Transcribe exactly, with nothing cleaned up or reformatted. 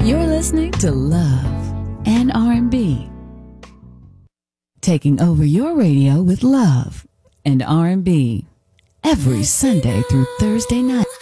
You're listening to Love and R and B. Taking over your radio with love and R and B every Sunday through Thursday night.